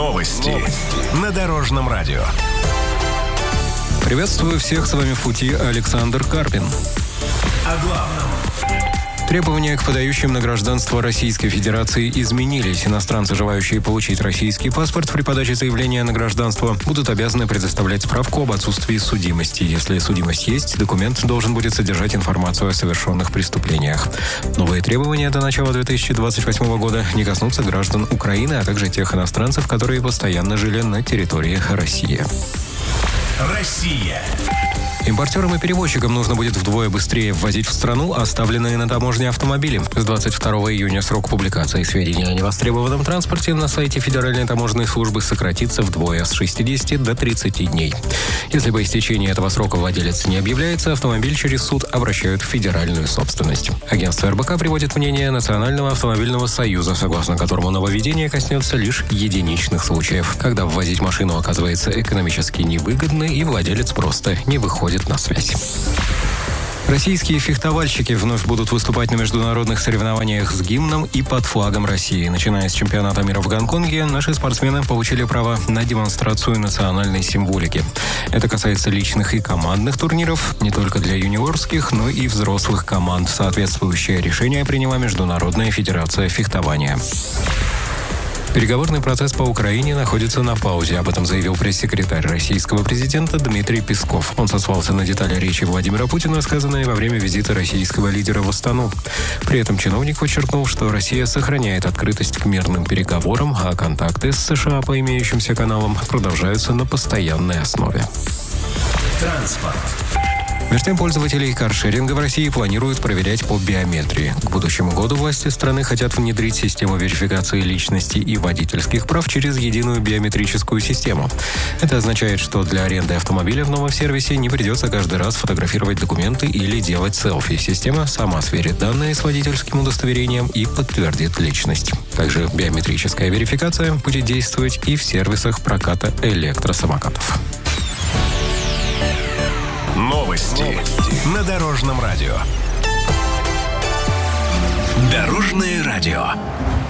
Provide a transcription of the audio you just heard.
Новости на Дорожном радио. Приветствую всех, с вами в пути Александр Карпин. О главном. Требования к подающим на гражданство Российской Федерации изменились. Иностранцы, желающие получить российский паспорт, при подаче заявления на гражданство будут обязаны предоставлять справку об отсутствии судимости. Если судимость есть, документ должен будет содержать информацию о совершенных преступлениях. Новые требования до начала 2028 года не коснутся граждан Украины, а также тех иностранцев, которые постоянно жили на территории России. Россия. Импортерам и перевозчикам нужно будет вдвое быстрее ввозить в страну оставленные на таможне автомобили. С 22 июня срок публикации сведений о невостребованном транспорте на сайте Федеральной таможенной службы сократится вдвое, с 60 до 30 дней. Если по истечении этого срока владелец не объявляется, автомобиль через суд обращают в федеральную собственность. Агентство РБК приводит мнение Национального автомобильного союза, согласно которому нововведение коснется лишь единичных случаев, когда ввозить машину оказывается экономически невыгодно и владелец просто не выходит на связь. Российские фехтовальщики вновь будут выступать на международных соревнованиях с гимном и под флагом России. Начиная с чемпионата мира в Гонконге, наши спортсмены получили право на демонстрацию национальной символики. Это касается личных и командных турниров, не только для юниорских, но и взрослых команд. Соответствующее решение приняла Международная федерация фехтования. Переговорный процесс по Украине находится на паузе. Об этом заявил пресс-секретарь российского президента Дмитрий Песков. Он сослался на детали речи Владимира Путина, сказанные во время визита российского лидера в Астану. При этом чиновник подчеркнул, что Россия сохраняет открытость к мирным переговорам, а контакты с США по имеющимся каналам продолжаются на постоянной основе. Транспорт. Между тем, пользователей каршеринга в России планируют проверять по биометрии. К будущему году власти страны хотят внедрить систему верификации личности и водительских прав через единую биометрическую систему. Это означает, что для аренды автомобиля в новом сервисе не придется каждый раз фотографировать документы или делать селфи. Система сама сверит данные с водительским удостоверением и подтвердит личность. Также биометрическая верификация будет действовать и в сервисах проката электросамокатов. Новости на Дорожном радио. Дорожное радио.